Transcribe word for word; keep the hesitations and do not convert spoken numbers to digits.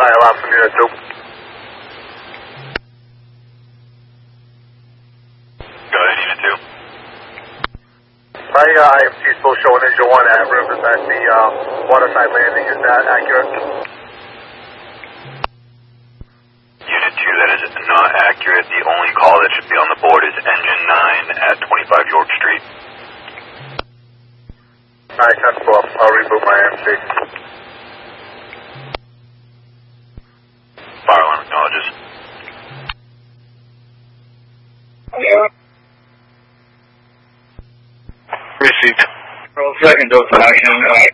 Fire alarm from Unit two. Go ahead, Unit two. My uh, I M C is still showing Ninja one at Rivers at the um, waterside landing. Is that accurate? Unit two, that is not accurate. The only call that should be on the board is Engine nine at twenty-five York Street. Alright, ten four. I'll reboot my I M C. Fire alarm acknowledges. Yeah. Received. Roll second dose of action.